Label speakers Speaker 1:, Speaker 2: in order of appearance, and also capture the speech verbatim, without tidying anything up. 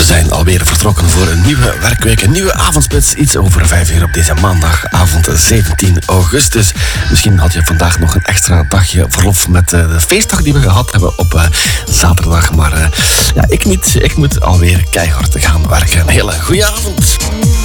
Speaker 1: We zijn alweer vertrokken voor een nieuwe werkweek, een nieuwe avondspits. Iets over vijf uur op deze maandagavond zeventien augustus. Misschien had je vandaag nog een extra dagje verlof met uh, de feestdag die we gehad hebben op uh, zaterdag. Maar uh, ja, ik niet. Ik moet alweer keihard gaan werken. Een hele goede avond.